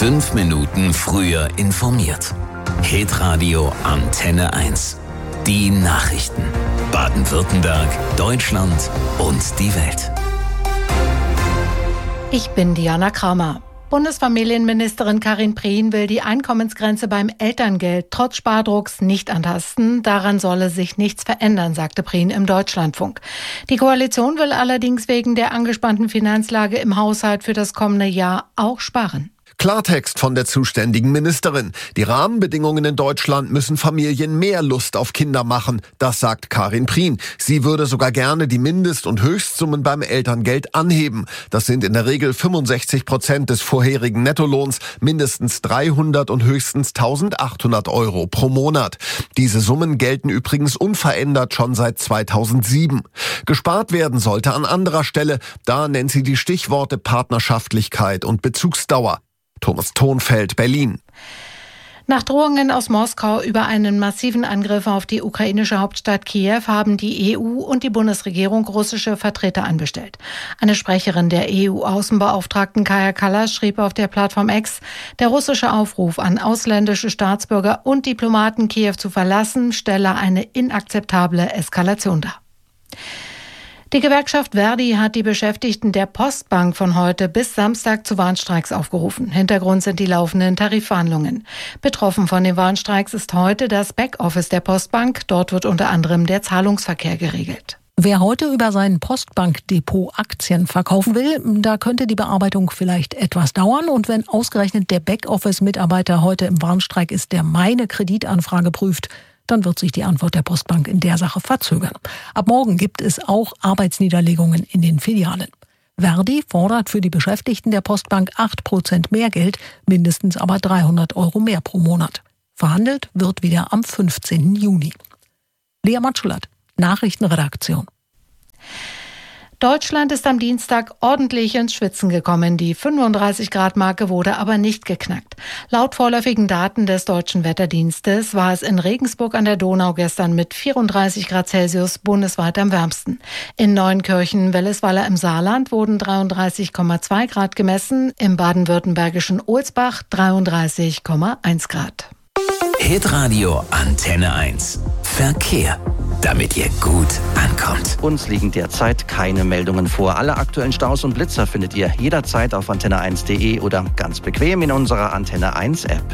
5 Minuten früher informiert. Hitradio Antenne 1. Die Nachrichten. Baden-Württemberg, Deutschland und die Welt. Ich bin Diana Kramer. Bundesfamilienministerin Karin Prien will die Einkommensgrenze beim Elterngeld trotz Spardrucks nicht antasten. Daran solle sich nichts verändern, sagte Prien im Deutschlandfunk. Die Koalition will allerdings wegen der angespannten Finanzlage im Haushalt für das kommende Jahr auch sparen. Klartext von der zuständigen Ministerin. Die Rahmenbedingungen in Deutschland müssen Familien mehr Lust auf Kinder machen. Das sagt Karin Prien. Sie würde sogar gerne die Mindest- und Höchstsummen beim Elterngeld anheben. Das sind in der Regel 65% des vorherigen Nettolohns, mindestens 300 und höchstens 1.800 Euro pro Monat. Diese Summen gelten übrigens unverändert schon seit 2007. Gespart werden sollte an anderer Stelle. Da nennt sie die Stichworte Partnerschaftlichkeit und Bezugsdauer. Thomas Thonfeld, Berlin. Nach Drohungen aus Moskau über einen massiven Angriff auf die ukrainische Hauptstadt Kiew haben die EU und die Bundesregierung russische Vertreter anbestellt. Eine Sprecherin der EU-Außenbeauftragten Kaja Kallas schrieb auf der Plattform X, der russische Aufruf an ausländische Staatsbürger und Diplomaten, Kiew zu verlassen, stelle eine inakzeptable Eskalation dar. Die Gewerkschaft ver.di hat die Beschäftigten der Postbank von heute bis Samstag zu Warnstreiks aufgerufen. Hintergrund sind die laufenden Tarifverhandlungen. Betroffen von den Warnstreiks ist heute das Backoffice der Postbank. Dort wird unter anderem der Zahlungsverkehr geregelt. Wer heute über sein Postbankdepot Aktien verkaufen will, da könnte die Bearbeitung vielleicht etwas dauern. Und wenn ausgerechnet der Backoffice-Mitarbeiter heute im Warnstreik ist, der meine Kreditanfrage prüft, dann wird sich die Antwort der Postbank in der Sache verzögern. Ab morgen gibt es auch Arbeitsniederlegungen in den Filialen. ver.di fordert für die Beschäftigten der Postbank 8% mehr Geld, mindestens aber 300 Euro mehr pro Monat. Verhandelt wird wieder am 15. Juni. Lea Matschulat, Nachrichtenredaktion. Deutschland ist am Dienstag ordentlich ins Schwitzen gekommen. Die 35-Grad-Marke wurde aber nicht geknackt. Laut vorläufigen Daten des Deutschen Wetterdienstes war es in Regensburg an der Donau gestern mit 34 Grad Celsius bundesweit am wärmsten. In Neunkirchen-Wellesweiler im Saarland wurden 33,2 Grad gemessen, im baden-württembergischen Ohlsbach 33,1 Grad. Hitradio Antenne 1. Verkehr. Damit ihr gut ankommt. Uns liegen derzeit keine Meldungen vor. Alle aktuellen Staus und Blitzer findet ihr jederzeit auf antenne1.de oder ganz bequem in unserer Antenne 1 App.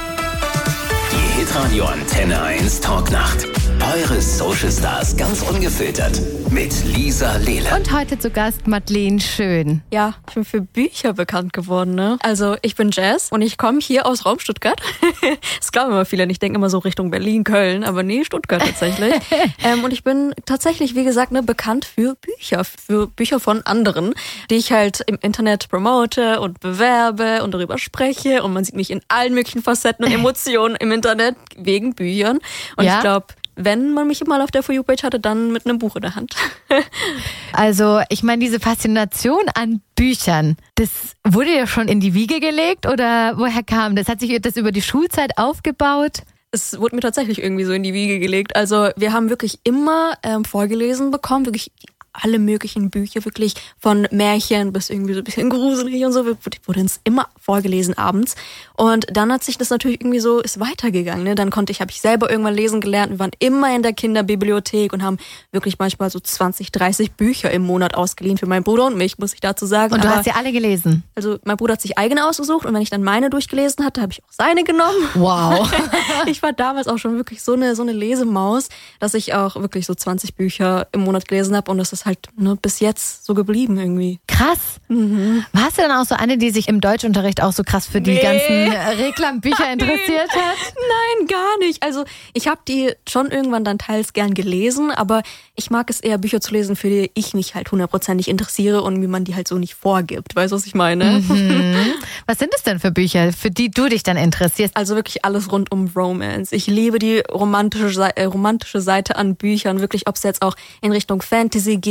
Die Hitradio Antenne 1 Talknacht. Eure Social Stars ganz ungefiltert. Mit Lisa Lehler. Und heute zu Gast Madeleine Schön. Ja, ich bin für Bücher bekannt geworden, ne? Also ich bin Jess und ich komme hier aus Raum Stuttgart. Das glauben immer viele. Ich denke immer so Richtung Berlin, Köln, aber nee, Stuttgart tatsächlich. Und ich bin tatsächlich, wie gesagt, bekannt für Bücher von anderen, die ich halt im Internet promote und bewerbe und darüber spreche. Und man sieht mich in allen möglichen Facetten und Emotionen im Internet wegen Büchern. Und ja? Ich glaube, wenn man mich mal auf der For You-Page hatte, dann mit einem Buch in der Hand. Also, ich meine, diese Faszination an Büchern, das wurde ja schon in die Wiege gelegt oder woher kam das? Hat sich das über die Schulzeit aufgebaut? Es wurde mir tatsächlich irgendwie so in die Wiege gelegt. Also wir haben wirklich immer vorgelesen bekommen, wirklich alle möglichen Bücher, wirklich von Märchen bis irgendwie so ein bisschen gruselig und so, wurde uns immer vorgelesen abends. Und dann hat sich das natürlich irgendwie so, ist weitergegangen, ne? Dann habe ich selber irgendwann lesen gelernt. Wir waren immer in der Kinderbibliothek und haben wirklich manchmal so 20, 30 Bücher im Monat ausgeliehen für meinen Bruder und mich, muss ich dazu sagen. Und du hast sie alle gelesen? Also mein Bruder hat sich eigene ausgesucht und wenn ich dann meine durchgelesen hatte, habe ich auch seine genommen. Wow. Ich war damals auch schon wirklich so eine Lesemaus, dass ich auch wirklich so 20 Bücher im Monat gelesen habe und das ist halt bis jetzt so geblieben irgendwie. Krass. Mhm. Warst du dann auch so eine, die sich im Deutschunterricht auch so krass für die ganzen Reklambücher interessiert hat? Nein, gar nicht. Also ich habe die schon irgendwann dann teils gern gelesen, aber ich mag es eher, Bücher zu lesen, für die ich mich halt 100% interessiere und wie man die halt so nicht vorgibt. Weißt du, was ich meine? Mhm. Was sind es denn für Bücher, für die du dich dann interessierst? Also wirklich alles rund um Romance. Ich liebe die romantische Seite an Büchern, wirklich, ob es jetzt auch in Richtung Fantasy geht.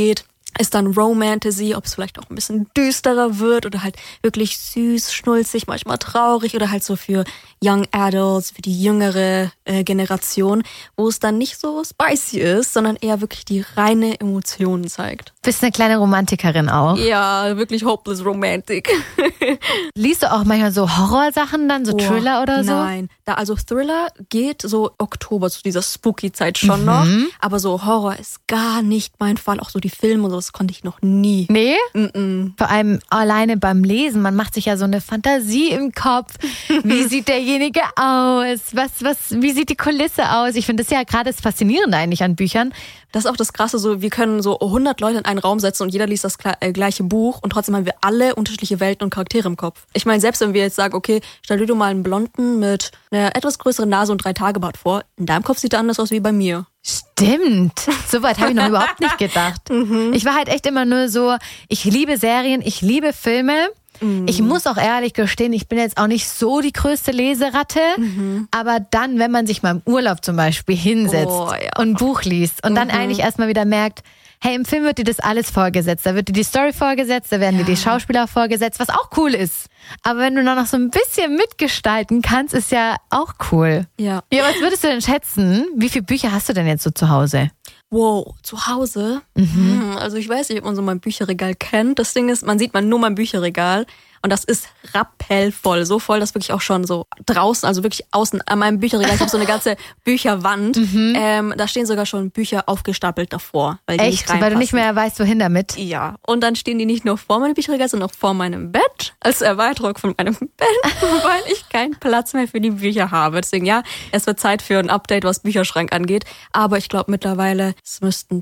ist dann Romantasy, ob es vielleicht auch ein bisschen düsterer wird oder halt wirklich süß, schnulzig, manchmal traurig oder halt so für Young Adults, für die jüngere Generation, wo es dann nicht so spicy ist, sondern eher wirklich die reine Emotionen zeigt. Bist eine kleine Romantikerin auch? Ja, wirklich hopeless romantic. Liest du auch manchmal so Horrorsachen dann, so Thriller oder so? Nein, also Thriller geht so Oktober zu dieser Spooky-Zeit schon noch, aber so Horror ist gar nicht mein Fall. Auch so die Filme und so, das konnte ich noch nie. Nee? Vor allem alleine beim Lesen, man macht sich ja so eine Fantasie im Kopf. Wie sieht derjenige aus? Wie sieht die Kulisse aus? Ich finde das ja gerade das Faszinierende eigentlich an Büchern. Das ist auch das Krasse, so wir können so 100 Leute in einen Raum setzen und jeder liest das gleiche Buch und trotzdem haben wir alle unterschiedliche Welten und Charaktere im Kopf. Ich meine, selbst wenn wir jetzt sagen, okay, stell dir mal einen Blonden mit einer etwas größeren Nase und 3-Tage-Bart vor, in deinem Kopf sieht er anders aus wie bei mir. Stimmt. So weit habe ich noch überhaupt nicht gedacht. Ich war halt echt immer nur so, ich liebe Serien, ich liebe Filme. Ich muss auch ehrlich gestehen, ich bin jetzt auch nicht so die größte Leseratte, aber dann, wenn man sich mal im Urlaub zum Beispiel hinsetzt und ein Buch liest und dann eigentlich erstmal wieder merkt, hey, im Film wird dir das alles vorgesetzt. Da wird dir die Story vorgesetzt, da werden dir die Schauspieler vorgesetzt, was auch cool ist. Aber wenn du noch so ein bisschen mitgestalten kannst, ist ja auch cool. Ja, was würdest du denn schätzen? Wie viele Bücher hast du denn jetzt so zu Hause? Wow, zu Hause? Also ich weiß nicht, ob man so mein Bücherregal kennt. Das Ding ist, man sieht nur mein Bücherregal und das ist rappellvoll. So voll, dass wirklich auch schon so draußen, also wirklich außen an meinem Bücherregal, ich habe so eine ganze Bücherwand. Da stehen sogar schon Bücher aufgestapelt davor. Weil die nicht reinpassen. Weil du nicht mehr weißt, wohin damit? Ja, und dann stehen die nicht nur vor meinem Bücherregal, sondern auch vor meinem Bett, als Erweiterung von meinem Bett, weil ich keinen Platz mehr für die Bücher habe. Deswegen ja, es wird Zeit für ein Update, was Bücherschrank angeht. Aber ich glaube mittlerweile, es müssten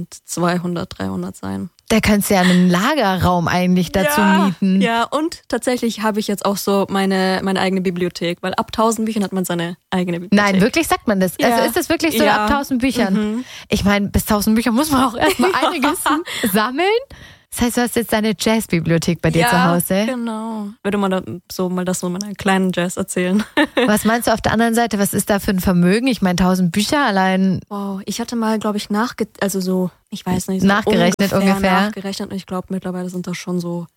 1200, 300 sein. Da kannst du ja einen Lagerraum eigentlich dazu mieten. Ja, und tatsächlich habe ich jetzt auch so meine eigene Bibliothek, weil ab 1000 Büchern hat man seine eigene Bibliothek. Nein, wirklich sagt man das? Ja. Also ist das wirklich so ab 1000 Büchern? Ich meine, bis 1000 Bücher muss man auch erstmal einiges sammeln. Das heißt, du hast jetzt deine Jazzbibliothek bei dir zu Hause? Ja, genau. Würde man so meiner kleinen Jazz erzählen. Was meinst du auf der anderen Seite? Was ist da für ein Vermögen? Ich meine, 1000 Bücher allein. Wow, ich hatte mal, glaube ich, ich weiß nicht, so nachgerechnet ungefähr. Und ich glaube, mittlerweile sind das schon so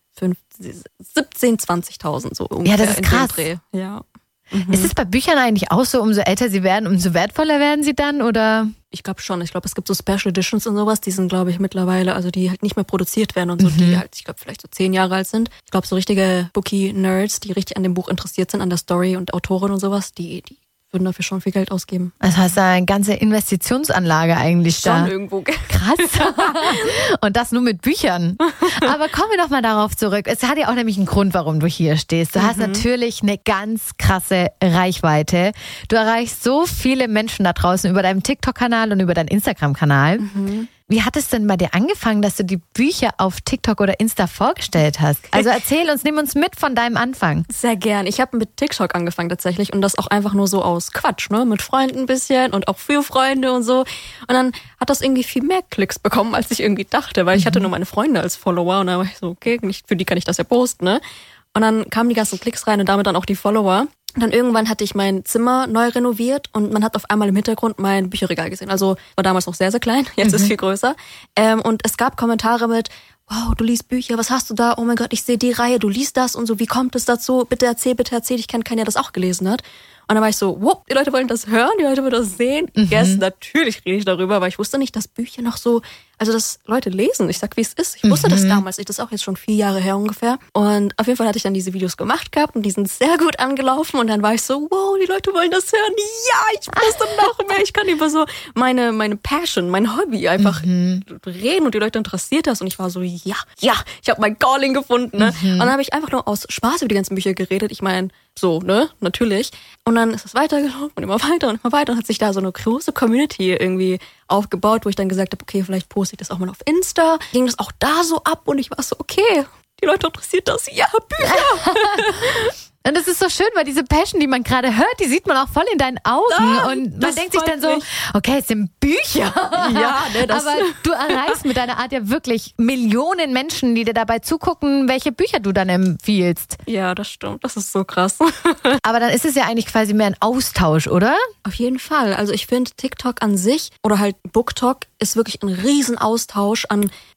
17.000, 20.000 so ungefähr. Ja, das ist krass. Ja. Ist es bei Büchern eigentlich auch so, umso älter sie werden, umso wertvoller werden sie dann, oder? Ich glaube schon. Ich glaube, es gibt so Special Editions und sowas, die sind, glaube ich, mittlerweile, also die halt nicht mehr produziert werden und so, die halt, ich glaube, vielleicht so 10 Jahre alt sind. Ich glaube, so richtige Bookie-Nerds, die richtig an dem Buch interessiert sind, an der Story und Autorin und sowas, die würden dafür schon viel Geld ausgeben. Das heißt, eine ganze Investitionsanlage eigentlich schon da. Schon irgendwo. Krass. Und das nur mit Büchern. Aber kommen wir doch mal darauf zurück. Es hat ja auch nämlich einen Grund, warum du hier stehst. Du hast natürlich eine ganz krasse Reichweite. Du erreichst so viele Menschen da draußen über deinen TikTok-Kanal und über deinen Instagram-Kanal. Wie hat es denn bei dir angefangen, dass du die Bücher auf TikTok oder Insta vorgestellt hast? Also erzähl uns, nimm uns mit von deinem Anfang. Sehr gern. Ich habe mit TikTok angefangen tatsächlich und das auch einfach nur so aus Quatsch, ne? Mit Freunden ein bisschen und auch für Freunde und so. Und dann hat das irgendwie viel mehr Klicks bekommen, als ich irgendwie dachte, weil ich hatte nur meine Freunde als Follower und dann war ich so, okay, für die kann ich das ja posten, ne? Und dann kamen die ganzen Klicks rein und damit dann auch die Follower. Und dann irgendwann hatte ich mein Zimmer neu renoviert und man hat auf einmal im Hintergrund mein Bücherregal gesehen. Also war damals noch sehr, sehr klein, jetzt ist es viel größer. Und es gab Kommentare mit, wow, du liest Bücher, was hast du da? Oh mein Gott, ich sehe die Reihe, du liest das und so, wie kommt es dazu? Bitte erzähl, ich kenne keinen, der das auch gelesen hat. Und dann war ich so, wow, die Leute wollen das hören, die Leute wollen das sehen. Yes, natürlich rede ich darüber, aber ich wusste nicht, dass Bücher noch so, also dass Leute lesen. Ich sag, wie es ist. Ich wusste das damals nicht, das ist auch jetzt schon 4 Jahre her ungefähr. Und auf jeden Fall hatte ich dann diese Videos gemacht gehabt und die sind sehr gut angelaufen. Und dann war ich so, wow, die Leute wollen das hören. Ja, ich wusste noch mehr. Ich kann über so meine Passion, mein Hobby einfach reden und die Leute interessiert das. Und ich war so, ja, ich habe mein Calling gefunden. Ne? Und dann habe ich einfach nur aus Spaß über die ganzen Bücher geredet. Ich meine, so, ne, natürlich. Und dann ist es weitergelaufen und immer weiter und hat sich da so eine große Community irgendwie aufgebaut, wo ich dann gesagt habe, okay, vielleicht poste ich das auch mal auf Insta. Ging das auch da so ab und ich war so, okay, die Leute interessiert das, ja, Bücher. Und das ist so schön, weil diese Passion, die man gerade hört, die sieht man auch voll in deinen Augen. Und man denkt sich dann so, okay, es sind Bücher. Ja, ne, das. Aber du erreichst mit deiner Art ja wirklich Millionen Menschen, die dir dabei zugucken, welche Bücher du dann empfiehlst. Ja, das stimmt. Das ist so krass. Aber dann ist es ja eigentlich quasi mehr ein Austausch, oder? Auf jeden Fall. Also ich finde TikTok an sich oder halt BookTok ist wirklich ein Riesenaustausch an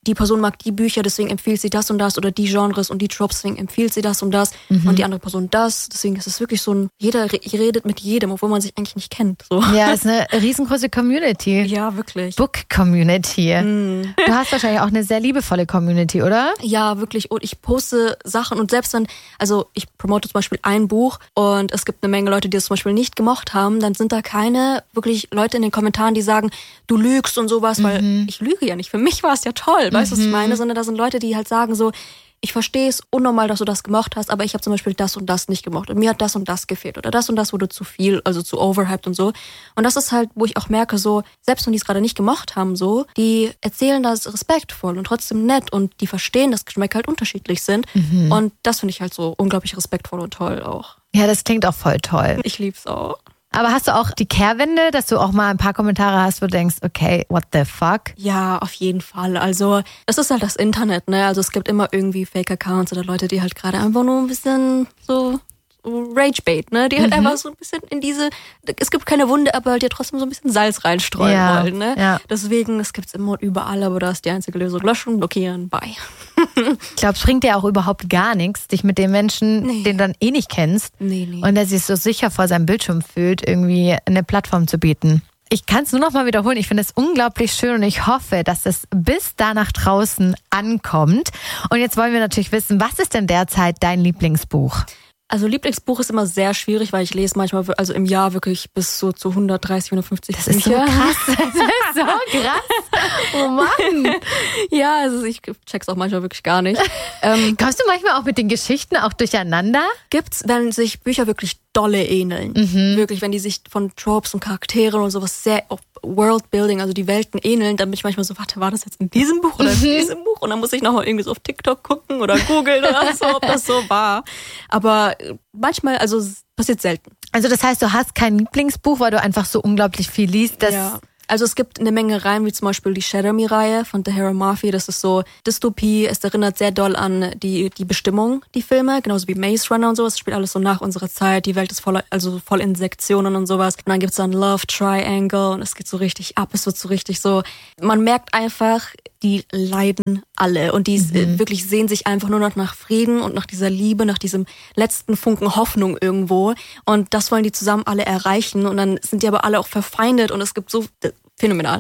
die Person mag die Bücher, deswegen empfiehlt sie das und das oder die Genres und die Tropes, deswegen empfiehlt sie das und das und die andere Person das. Deswegen ist es wirklich so ein, jeder redet mit jedem, obwohl man sich eigentlich nicht kennt. So. Ja, ist eine riesengroße Community. Ja, wirklich. Book-Community. Du hast wahrscheinlich auch eine sehr liebevolle Community, oder? Ja, wirklich. Und ich poste Sachen und selbst wenn, also ich promote zum Beispiel ein Buch und es gibt eine Menge Leute, die das zum Beispiel nicht gemocht haben, dann sind da keine wirklich Leute in den Kommentaren, die sagen, du lügst und sowas, weil ich lüge ja nicht. Für mich war es ja toll, weißt du, was ich meine? Sondern da sind Leute, die halt sagen so, ich verstehe es unnormal, dass du das gemocht hast, aber ich habe zum Beispiel das und das nicht gemocht und mir hat das und das gefehlt oder das und das wurde zu viel, also zu overhyped und so. Und das ist halt, wo ich auch merke, so, selbst wenn die es gerade nicht gemocht haben, so, die erzählen das respektvoll und trotzdem nett und die verstehen, dass Geschmäcker halt unterschiedlich sind. Und das finde ich halt so unglaublich respektvoll und toll auch. Ja, das klingt auch voll toll. Ich lieb's auch. Aber hast du auch die Kehrwende, dass du auch mal ein paar Kommentare hast, wo du denkst, okay, what the fuck? Ja, auf jeden Fall. Also das ist halt das Internet, ne? Also es gibt immer irgendwie Fake-Accounts oder Leute, die halt gerade einfach nur ein bisschen so Ragebait, ne? Die halt einfach so ein bisschen in diese, es gibt keine Wunde, aber halt ja trotzdem so ein bisschen Salz reinstreuen wollen, ne? Ja. Deswegen, es gibt's immer und überall, aber da ist die einzige Lösung, löschen, blockieren, bye. Ich glaube, es bringt dir auch überhaupt gar nichts, dich mit dem Menschen, den du dann eh nicht kennst und der sich so sicher vor seinem Bildschirm fühlt, irgendwie eine Plattform zu bieten. Ich kann es nur noch mal wiederholen. Ich finde es unglaublich schön und ich hoffe, dass es bis da nach draußen ankommt. Und jetzt wollen wir natürlich wissen, was ist denn derzeit dein Lieblingsbuch? Also Lieblingsbuch ist immer sehr schwierig, weil ich lese manchmal, also im Jahr wirklich bis so zu 130, 150 Das ist so krass. Das ist so krass. Oh Mann. Ja, also ich check's auch manchmal wirklich gar nicht. Kommst du manchmal auch mit den Geschichten auch durcheinander? Gibt's, wenn sich Bücher wirklich dolle ähneln. Wirklich, wenn die sich von Tropes und Charakteren und sowas sehr Worldbuilding, also die Welten ähneln, dann bin ich manchmal so, warte, war das jetzt in diesem Buch oder in diesem Buch? Und dann muss ich nochmal irgendwie so auf TikTok gucken oder googeln oder so, ob das so war. Aber manchmal, also passiert selten. Also das heißt, du hast kein Lieblingsbuch, weil du einfach so unglaublich viel liest, dass Ja. Also es gibt eine Menge Reihen, wie zum Beispiel die Shadow Me-Reihe von Tahereh Mafi. Das ist so Dystopie. Es erinnert sehr doll an die Bestimmung, die Filme. Genauso wie Maze Runner und sowas. Das spielt alles so nach unserer Zeit. Die Welt ist voll in Sektionen und sowas. Und dann gibt's dann Love Triangle und es geht so richtig ab. Es wird so richtig so, man merkt einfach, die leiden alle und die wirklich sehen sich einfach nur noch nach Frieden und nach dieser Liebe, nach diesem letzten Funken Hoffnung irgendwo. Und das wollen die zusammen alle erreichen und dann sind die aber alle auch verfeindet und es gibt so phänomenal,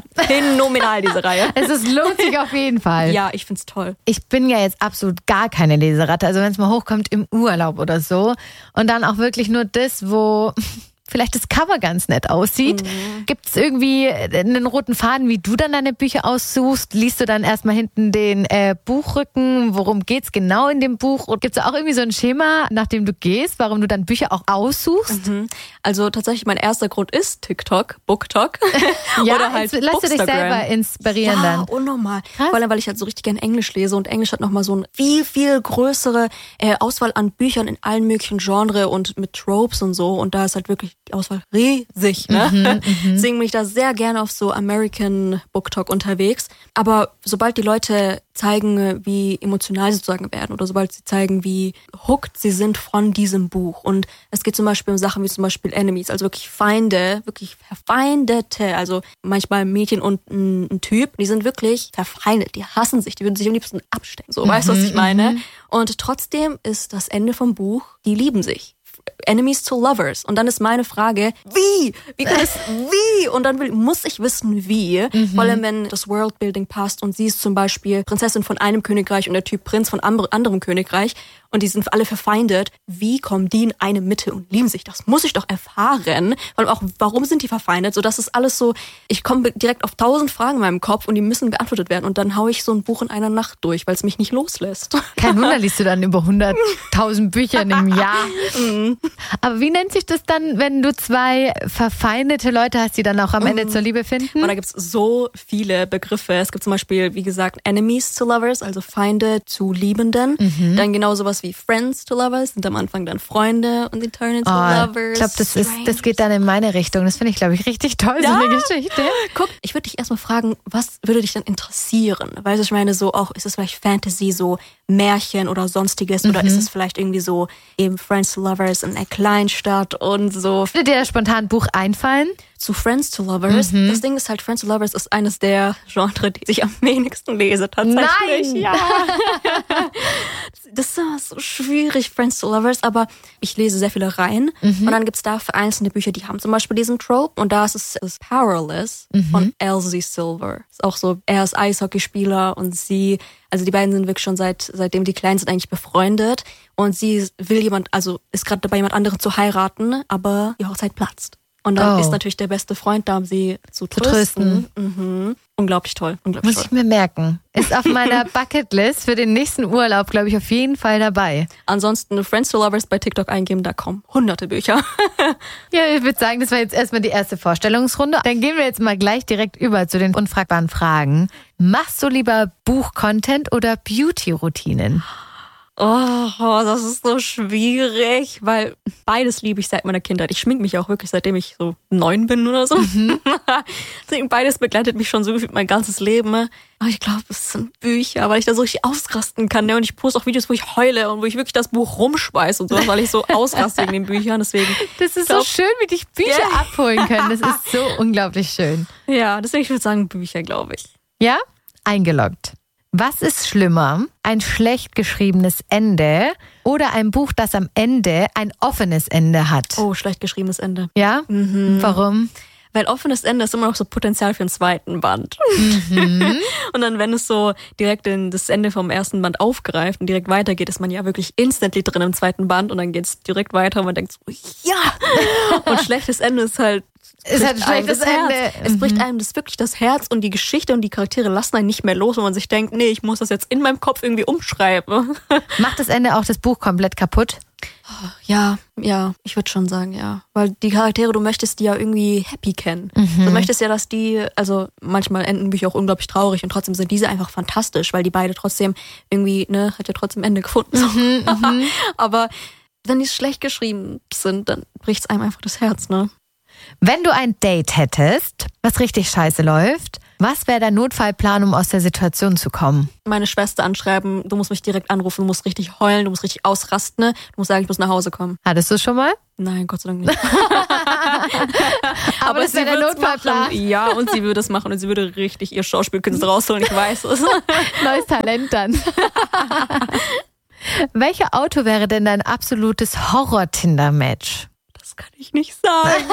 diese Reihe. Es lohnt sich auf jeden Fall. Ja, ich find's toll. Ich bin ja jetzt absolut gar keine Leseratte. Also wenn es mal hochkommt im Urlaub oder so und dann auch wirklich nur das, wo vielleicht das Cover ganz nett aussieht. Gibt es irgendwie einen roten Faden, wie du dann deine Bücher aussuchst? Liest du dann erstmal hinten den Buchrücken? Worum geht's genau in dem Buch? Und gibt es auch irgendwie so ein Schema, nach dem du gehst, warum du dann Bücher auch aussuchst? Also tatsächlich mein erster Grund ist TikTok, BookTok. Ja, oder halt lass du dich selber inspirieren dann. Ja, unnormal. Vor allem, weil ich halt so richtig gerne Englisch lese und Englisch hat nochmal so eine viel, viel größere Auswahl an Büchern in allen möglichen Genres und mit Tropes und so und da ist halt wirklich die Auswahl riesig, ne? Deswegen bin ich da sehr gerne auf so American BookTok unterwegs. Aber sobald die Leute zeigen, wie emotional sie sozusagen werden oder sobald sie zeigen, wie hooked sie sind von diesem Buch. Und es geht zum Beispiel um Sachen wie zum Beispiel Enemies, also wirklich Feinde, wirklich Verfeindete, also manchmal ein Mädchen und ein Typ, die sind wirklich verfeindet, die hassen sich, die würden sich am liebsten abstecken, so, weißt du, was ich meine? Und trotzdem ist das Ende vom Buch, die lieben sich. Enemies to Lovers. Und dann ist meine Frage, wie? Wie kann es, wie? Und dann muss ich wissen, wie. Vor allem, wenn das Worldbuilding passt und sie ist zum Beispiel Prinzessin von einem Königreich und der Typ Prinz von anderem Königreich und die sind alle verfeindet. Wie kommen die in eine Mitte und lieben sich? Das muss ich doch erfahren. Vor allem auch, warum sind die verfeindet? So, das ist alles so, ich komme direkt auf 1000 Fragen in meinem Kopf und die müssen beantwortet werden. Und dann haue ich so ein Buch in einer Nacht durch, weil es mich nicht loslässt. Kein Wunder, liest du dann über 100.000 Bücher in einem Jahr. Aber wie nennt sich das dann, wenn du zwei verfeindete Leute hast, die dann auch am Ende zur Liebe finden? Und da gibt's so viele Begriffe. Es gibt zum Beispiel, wie gesagt, Enemies to Lovers, also Feinde zu Liebenden. Dann genau sowas wie Friends to Lovers, sind am Anfang dann Freunde und sie turn into Lovers. Ich glaube, das geht dann in meine Richtung. Das finde ich, glaube ich, richtig toll, so eine Geschichte. Guck, ich würde dich erstmal fragen, was würde dich denn interessieren? Weißt du, ich meine, so auch, ist es vielleicht Fantasy, so Märchen oder sonstiges, oder ist es vielleicht irgendwie so eben Friends to Lovers in einer Kleinstadt und so. Würde dir da spontan ein Buch einfallen? Zu Friends to Lovers. Das Ding ist halt, Friends to Lovers ist eines der Genres, die ich am wenigsten lese, tatsächlich. Nein! Ja. Das ist so schwierig, Friends to Lovers, aber ich lese sehr viele Reihen. Und dann gibt's da einzelne Bücher, die haben zum Beispiel diesen Trope. Und da ist es Powerless von Elsie Silver. Ist auch so, er ist Eishockeyspieler und sie, also die beiden sind wirklich schon seitdem die klein sind eigentlich befreundet. Und sie ist gerade dabei, jemand anderen zu heiraten, aber die Hochzeit platzt. Und dann ist natürlich der beste Freund da, um sie zu trösten. Unglaublich toll. Muss ich mir merken. Ist auf meiner Bucketlist für den nächsten Urlaub, glaube ich, auf jeden Fall dabei. Ansonsten Friends to Lovers bei TikTok eingeben, da kommen hunderte Bücher. Ja, ich würde sagen, das war jetzt erstmal die erste Vorstellungsrunde. Dann gehen wir jetzt mal gleich direkt über zu den unfragbaren Fragen. Machst du lieber Buch-Content oder Beauty-Routinen? Oh, das ist so schwierig, weil beides liebe ich seit meiner Kindheit. Ich schminke mich auch wirklich, seitdem ich so 9 bin oder so. Deswegen beides begleitet mich schon so gefühlt mein ganzes Leben. Aber ich glaube, es sind Bücher, weil ich da so richtig ausrasten kann. Ne? Und ich poste auch Videos, wo ich heule und wo ich wirklich das Buch rumschmeiße und so, weil ich so ausraste wegen den Büchern. Deswegen, das ist so schön, wie dich Bücher abholen können. Das ist so unglaublich schön. Ja, deswegen würde ich sagen Bücher, glaube ich. Ja? Eingeloggt. Was ist schlimmer? Ein schlecht geschriebenes Ende oder ein Buch, das am Ende ein offenes Ende hat? Oh, schlecht geschriebenes Ende. Ja? Warum? Weil offenes Ende ist immer noch so Potenzial für einen zweiten Band. Und dann, wenn es so direkt das Ende vom ersten Band aufgreift und direkt weitergeht, ist man ja wirklich instantly drin im zweiten Band und dann geht es direkt weiter und man denkt so, ja! Und schlechtes Ende ist halt ein schlechtes Ende. Es bricht einem wirklich das Herz und die Geschichte und die Charaktere lassen einen nicht mehr los, wenn man sich denkt, nee, ich muss das jetzt in meinem Kopf irgendwie umschreiben. Macht das Ende auch das Buch komplett kaputt? Ja, ich würde schon sagen, ja. Weil die Charaktere, du möchtest die ja irgendwie happy kennen. Du möchtest ja, dass die, also manchmal enden Bücher auch unglaublich traurig und trotzdem sind diese einfach fantastisch, weil die beide trotzdem irgendwie, hat ja trotzdem Ende gefunden. Aber wenn die schlecht geschrieben sind, dann bricht's einem einfach das Herz, ne? Wenn du ein Date hättest, was richtig scheiße läuft, was wäre dein Notfallplan, um aus der Situation zu kommen? Meine Schwester anschreiben, du musst mich direkt anrufen, du musst richtig heulen, du musst richtig ausrasten, du musst sagen, ich muss nach Hause kommen. Hattest du schon mal? Nein, Gott sei Dank nicht. Aber das wäre der Notfallplan. Ja, und sie würde es machen und sie würde richtig ihr Schauspielkünste rausholen, ich weiß es. Neues Talent dann. Welcher Auto wäre denn dein absolutes Horror-Tinder-Match? Das kann ich nicht sagen.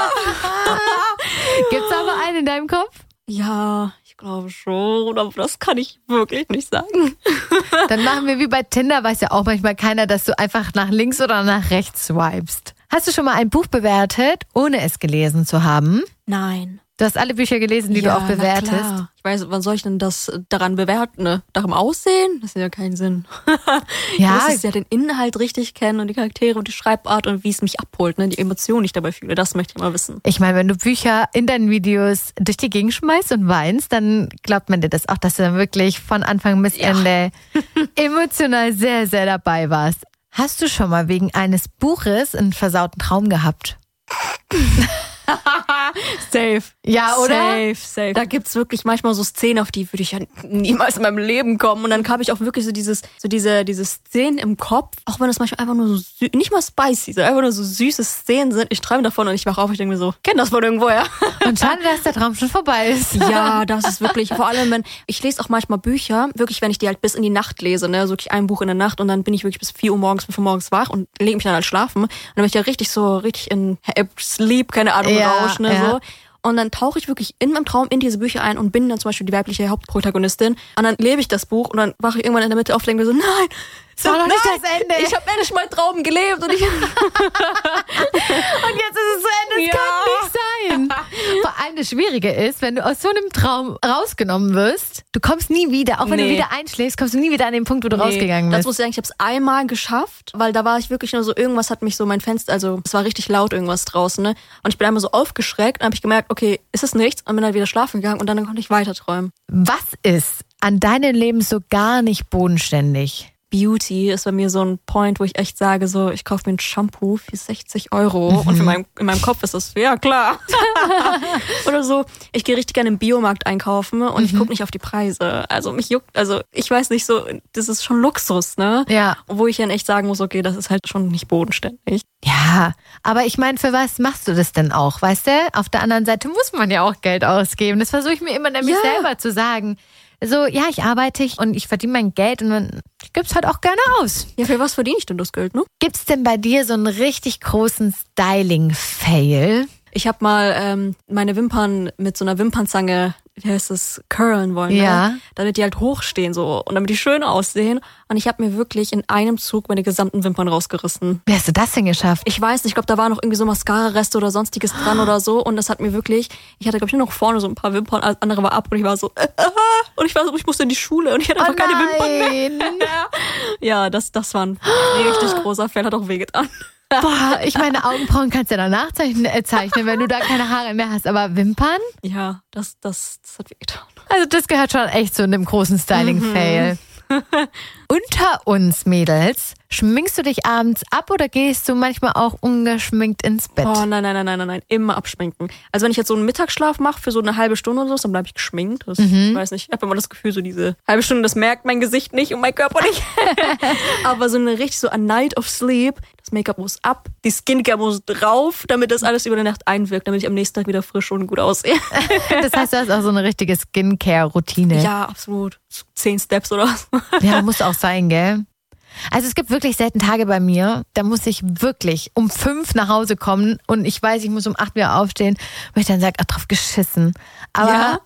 Gibt's aber einen in deinem Kopf? Ja, ich glaube schon, aber das kann ich wirklich nicht sagen. Dann machen wir wie bei Tinder, weiß ja auch manchmal keiner, dass du einfach nach links oder nach rechts swipest. Hast du schon mal ein Buch bewertet, ohne es gelesen zu haben? Nein. Du hast alle Bücher gelesen, die du auch bewertest. Na klar. Ich weiß, wann soll ich denn das daran bewerten? Ne? Darum Aussehen? Das hat ja keinen Sinn. Ja. Du musst ja den Inhalt richtig kennen und die Charaktere und die Schreibart und wie es mich abholt, ne? Die Emotionen, die ich dabei fühle. Das möchte ich mal wissen. Ich meine, wenn du Bücher in deinen Videos durch die Gegend schmeißt und weinst, dann glaubt man dir das auch, dass du dann wirklich von Anfang bis Ende emotional sehr, sehr dabei warst. Hast du schon mal wegen eines Buches einen versauten Traum gehabt? Safe. Ja, oder? Safe. Da gibt's wirklich manchmal so Szenen, auf die würde ich ja niemals in meinem Leben kommen. Und dann habe ich auch wirklich so diese Szenen im Kopf, auch wenn das manchmal einfach nur so nicht mal spicy, sondern einfach nur so süße Szenen sind. Ich träume davon und ich wache auf und ich denke mir so, kenn das von irgendwoher. Und schade, dass der Traum schon vorbei ist. Ja, das ist wirklich, vor allem wenn, ich lese auch manchmal Bücher, wirklich, wenn ich die halt bis in die Nacht lese, ne, so wirklich ein Buch in der Nacht und dann bin ich wirklich bis 4 Uhr morgens, 5 Uhr morgens wach und lege mich dann halt schlafen. Und dann bin ich ja richtig in Sleep, keine Ahnung, Rausch, ne, so. Und dann tauche ich wirklich in meinem Traum in diese Bücher ein und bin dann zum Beispiel die weibliche Hauptprotagonistin. Und dann lebe ich das Buch und dann wache ich irgendwann in der Mitte auf und denke mir so, nein, das war doch nicht das Ende. Ich habe endlich meinen Traum gelebt und jetzt ist es zu Ende. Das kann nicht sein. Vor allem das Schwierige ist, wenn du aus so einem Traum rausgenommen wirst, du kommst nie wieder, auch wenn du wieder einschläfst, kommst du nie wieder an den Punkt, wo du rausgegangen bist. Das muss ich sagen, ich habe es einmal geschafft, weil da war ich wirklich nur so, irgendwas hat mich so mein Fenster, also es war richtig laut irgendwas draußen, ne? Und ich bin einmal so aufgeschreckt und habe ich gemerkt, okay, ist es nichts? Und bin dann wieder schlafen gegangen und dann konnte ich weiter träumen. Was ist an deinem Leben so gar nicht bodenständig? Beauty ist bei mir so ein Point, wo ich echt sage, so, ich kaufe mir ein Shampoo für 60 € und in meinem Kopf ist das, ja klar. Oder so, ich gehe richtig gerne im Biomarkt einkaufen und ich gucke nicht auf die Preise. Also mich juckt, also ich weiß nicht so, das ist schon Luxus, ne? Ja. Wo ich dann echt sagen muss, okay, das ist halt schon nicht bodenständig. Ja, aber ich meine, für was machst du das denn auch, weißt du? Auf der anderen Seite muss man ja auch Geld ausgeben. Das versuche ich mir immer nämlich selber zu sagen. So, ja, ich arbeite und ich verdiene mein Geld und dann gib's halt auch gerne aus. Ja, für was verdiene ich denn das Geld, ne? Gibt's denn bei dir so einen richtig großen Styling-Fail? Ich habe mal meine Wimpern mit so einer Wimpernzange, wie heißt das, curlen wollen, ja, ne? Damit die halt hochstehen so und damit die schön aussehen. Und ich habe mir wirklich in einem Zug meine gesamten Wimpern rausgerissen. Wie hast du das denn geschafft? Ich weiß nicht, ich glaube, da war noch irgendwie so Mascara-Reste oder sonstiges dran oder so. Und das hat mir wirklich, ich hatte, glaube ich, nur noch vorne so ein paar Wimpern, alles andere war ab und ich war so, und ich war so, ich musste in die Schule und ich hatte einfach keine Wimpern mehr. Ja, das war ein richtig großer Fail, hat auch wehgetan. Boah, ich meine, Augenbrauen kannst du ja danach zeichnen, wenn du da keine Haare mehr hast. Aber Wimpern? Ja, das hat wehgetan. Also das gehört schon echt zu einem großen Styling-Fail. Unter uns Mädels, schminkst du dich abends ab oder gehst du manchmal auch ungeschminkt ins Bett? Oh nein, immer abschminken. Also wenn ich jetzt so einen Mittagsschlaf mache für so eine halbe Stunde oder so, dann bleibe ich geschminkt. Ich weiß nicht, ich habe immer das Gefühl, so diese halbe Stunde, das merkt mein Gesicht nicht und mein Körper nicht. Aber so eine richtig so a night of sleep, das Make-up muss ab, die Skincare muss drauf, damit das alles über die Nacht einwirkt, damit ich am nächsten Tag wieder frisch und gut aussehe. Das heißt, du hast auch so eine richtige Skincare-Routine. Ja, absolut. 10 Steps oder so. Ja, muss auch sein, gell? Also es gibt wirklich selten Tage bei mir, da muss ich wirklich um 5 nach Hause kommen und ich weiß, ich muss um 8 wieder aufstehen, wo ich dann sage, drauf geschissen. Aber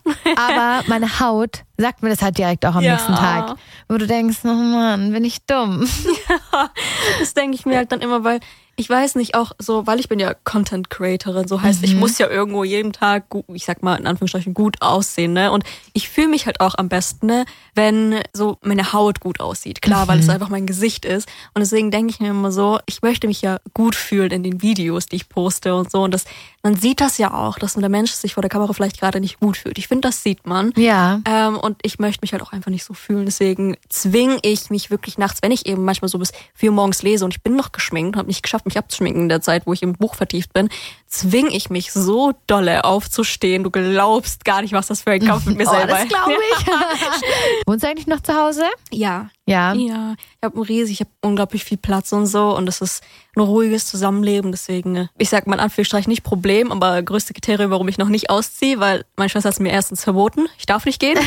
meine Haut sagt mir das halt direkt auch am nächsten Tag. Wo du denkst, oh Mann, bin ich dumm. Ja, das denke ich mir halt dann immer, weil ich weiß nicht, auch so, weil ich bin ja Content-Creatorin, so heißt, ich muss ja irgendwo jeden Tag, ich sag mal in Anführungsstrichen, gut aussehen, ne? Und ich fühle mich halt auch am besten, ne, wenn so meine Haut gut aussieht. Klar, weil es einfach mein Gesicht ist. Und deswegen denke ich mir immer so, ich möchte mich ja gut fühlen in den Videos, die ich poste und so. Und man sieht das ja auch, dass der Mensch sich vor der Kamera vielleicht gerade nicht gut fühlt. Ich finde, das sieht man. Ja. Und ich möchte mich halt auch einfach nicht so fühlen. Deswegen zwinge ich mich wirklich nachts, wenn ich eben manchmal so bis 4 Uhr morgens lese und ich bin noch geschminkt, habe nicht geschafft, mich abzuschminken in der Zeit, wo ich im Buch vertieft bin, zwinge ich mich so dolle aufzustehen. Du glaubst gar nicht, was das für ein Kampf mit mir selber ist. Das glaube ich. Wohnst du eigentlich noch zu Hause? Ja. Ja. Ja, ich habe unglaublich viel Platz und so und es ist ein ruhiges Zusammenleben, deswegen, ich sag mal in Anführungsstrichen nicht Problem, aber größte Kriterium, warum ich noch nicht ausziehe, weil meine Schwester hat es mir erstens verboten, ich darf nicht gehen.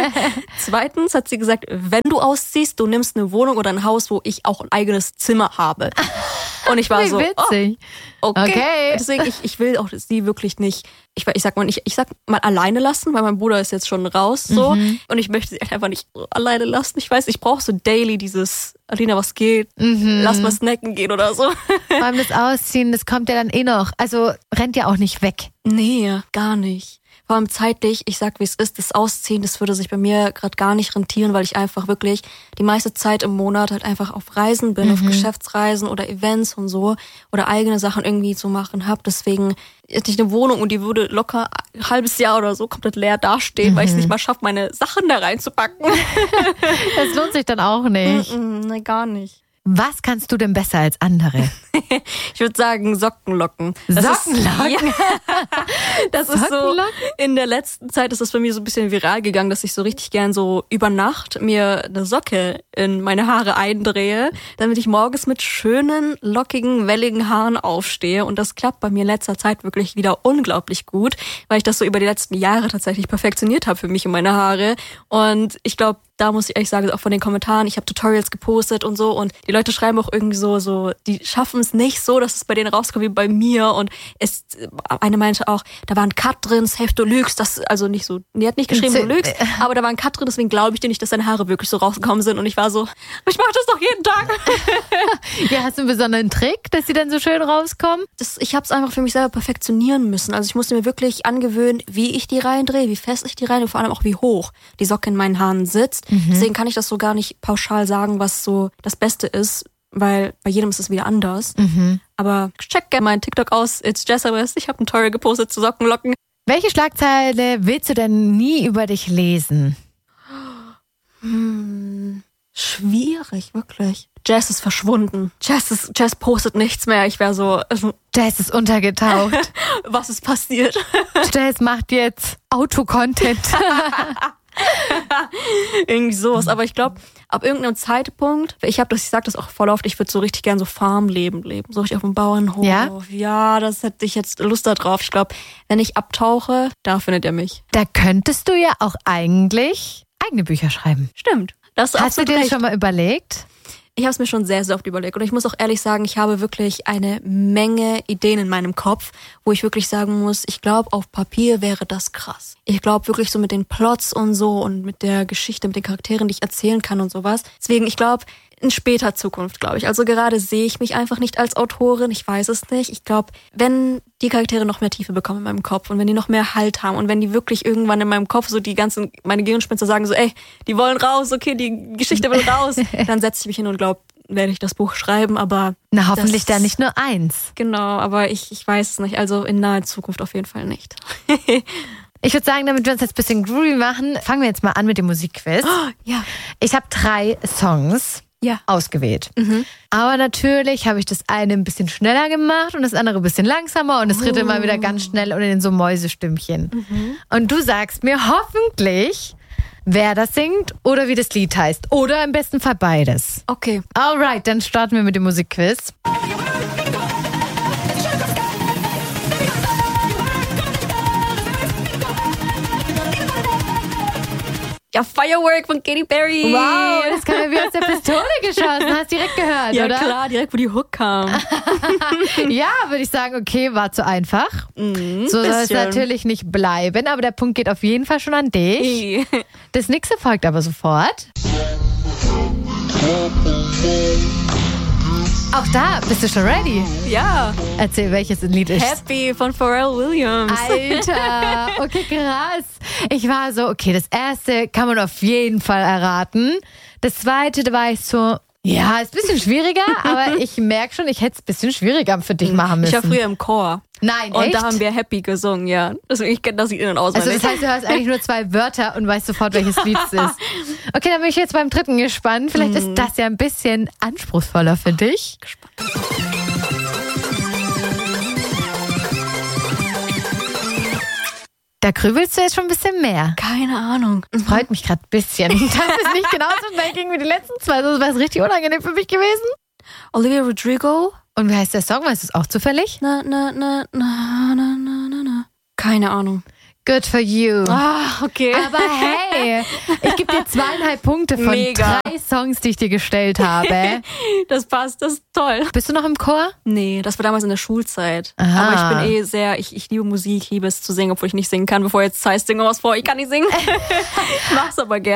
Zweitens hat sie gesagt, wenn du ausziehst, du nimmst eine Wohnung oder ein Haus, wo ich auch ein eigenes Zimmer habe. Und ich war Wie so, witzig. Okay. Deswegen, ich will auch sie wirklich nicht, ich sag mal alleine lassen, weil mein Bruder ist jetzt schon raus, so. Und ich möchte sie einfach nicht so alleine lassen. Ich weiß, ich brauche so daily dieses, Alina, was geht? Lass mal snacken gehen oder so. Vor allem das Ausziehen, das kommt ja dann eh noch. Also rennt ja auch nicht weg. Nee, gar nicht. Vor allem zeitlich, ich sag wie es ist, das Ausziehen, das würde sich bei mir gerade gar nicht rentieren, weil ich einfach wirklich die meiste Zeit im Monat halt einfach auf Reisen bin, auf Geschäftsreisen oder Events und so oder eigene Sachen irgendwie zu machen habe. Deswegen hätte ich eine Wohnung und die würde locker ein halbes Jahr oder so komplett leer dastehen, weil ich es nicht mal schaffe, meine Sachen da reinzupacken. Das lohnt sich dann auch nicht. Nee, gar nicht. Was kannst du denn besser als andere? Ich würde sagen Sockenlocken. Sockenlocken? Das ist so, in der letzten Zeit ist das bei mir so ein bisschen viral gegangen, dass ich so richtig gern so über Nacht mir eine Socke in meine Haare eindrehe, damit ich morgens mit schönen, lockigen, welligen Haaren aufstehe. Und das klappt bei mir in letzter Zeit wirklich wieder unglaublich gut, weil ich das so über die letzten Jahre tatsächlich perfektioniert habe für mich und meine Haare. Und ich glaube, da muss ich ehrlich sagen, auch von den Kommentaren, ich habe Tutorials gepostet und so und die Leute schreiben auch irgendwie so, die schaffen es nicht so, dass es bei denen rauskommt wie bei mir und eine meinte auch, da war ein Cut drin, safe du lügst, das, also nicht so, die hat nicht geschrieben, du lügst, aber da war ein Cut drin, deswegen glaube ich dir nicht, dass deine Haare wirklich so rausgekommen sind und ich war so, ich mache das doch jeden Tag. Ja, hast du einen besonderen Trick, dass die dann so schön rauskommen? Ich habe es einfach für mich selber perfektionieren müssen, also ich musste mir wirklich angewöhnen, wie ich die reindrehe, wie fest ich die reindrehe, vor allem auch wie hoch die Socke in meinen Haaren sitzt. Deswegen kann ich das so gar nicht pauschal sagen, was so das Beste ist, weil bei jedem ist es wieder anders. Aber check gerne meinen TikTok aus, It's Jessabes. Ich habe ein Tutorial gepostet zu Sockenlocken. Welche Schlagzeile willst du denn nie über dich lesen? Schwierig, wirklich. Jess ist verschwunden. Jess postet nichts mehr. Ich wäre so... Jess ist untergetaucht. Was ist passiert? Jess macht jetzt Autocontent. Irgendwie sowas. Aber ich glaube, ab irgendeinem Zeitpunkt, ich sag das auch voll oft, ich würde so richtig gern so Farmleben leben. So richtig auf dem Bauernhof. Ja, das hätte ich jetzt Lust da drauf. Ich glaube, wenn ich abtauche, da findet ihr mich. Da könntest du ja auch eigentlich eigene Bücher schreiben. Stimmt. Hast du dir das schon mal überlegt? Ich habe es mir schon sehr, sehr oft überlegt. Und ich muss auch ehrlich sagen, ich habe wirklich eine Menge Ideen in meinem Kopf, wo ich wirklich sagen muss, ich glaube, auf Papier wäre das krass. Ich glaube wirklich so mit den Plots und so und mit der Geschichte, mit den Charakteren, die ich erzählen kann und sowas. Deswegen, ich glaube, in später Zukunft, glaube ich. Also gerade sehe ich mich einfach nicht als Autorin. Ich weiß es nicht. Ich glaube, wenn die Charaktere noch mehr Tiefe bekommen in meinem Kopf und wenn die noch mehr Halt haben und wenn die wirklich irgendwann in meinem Kopf so meine Gehirnspinste sagen so, ey, die wollen raus, okay, die Geschichte will raus, dann setze ich mich hin und glaube, werde ich das Buch schreiben, aber... Na, hoffentlich da nicht nur eins. Genau, aber ich weiß es nicht. Also in naher Zukunft auf jeden Fall nicht. Ich würde sagen, damit wir uns jetzt ein bisschen groovy machen, fangen wir jetzt mal an mit dem Musikquiz. Ja. Ich habe 3 Songs ausgewählt. Aber natürlich habe ich das eine ein bisschen schneller gemacht und das andere ein bisschen langsamer und das dritte immer wieder ganz schnell und in so Mäusestimmchen. Und du sagst mir hoffentlich, wer das singt oder wie das Lied heißt. Oder im besten Fall beides. Okay. Alright, dann starten wir mit dem Musikquiz. Ja, Firework von Katy Perry. Wow, das kam ja wie aus der Pistole geschossen. Hast direkt gehört, ja, oder? Ja klar, direkt wo die Hook kam. Ja, würde ich sagen, okay, war zu einfach. So soll es natürlich nicht bleiben, aber der Punkt geht auf jeden Fall schon an dich. Das nächste folgt aber sofort. Auch da, bist du schon ready? Ja. Erzähl, welches Lied ist. Happy von Pharrell Williams. Alter, okay, krass. Ich war so, okay, das erste kann man auf jeden Fall erraten. Das zweite, da war ich so, ja, ist ein bisschen schwieriger, aber ich merke schon, ich hätte es ein bisschen schwieriger für dich machen müssen. Ich war früher im Chor. Nein, und echt? da haben wir Happy gesungen, ja. Deswegen, ich kenne das Lied in- und auswendig. Also das heißt, du hörst eigentlich nur 2 Wörter und weißt sofort, welches Lied es ist. Okay, dann bin ich jetzt beim dritten gespannt. Vielleicht ist das ja ein bisschen anspruchsvoller für dich. Gespannt. Da grübelst du jetzt schon ein bisschen mehr. Keine Ahnung. Das freut mich gerade ein bisschen. Das ist nicht genauso Banking wie die letzten 2, sonst wäre es richtig unangenehm für mich gewesen. Olivia Rodrigo. Und wie heißt der Song? Weißt du es auch zufällig? Na. Keine Ahnung. Good for you. Ah, okay. Aber hey, ich gebe dir 2,5 Punkte von 3 Songs, die ich dir gestellt habe. Das passt, das ist toll. Bist du noch im Chor? Nee, das war damals in der Schulzeit. Aha. Aber ich bin ich liebe Musik, liebe es zu singen, obwohl ich nicht singen kann. Bevor jetzt heißt, singe was vor, ich kann nicht singen. Ich mach's aber gerne.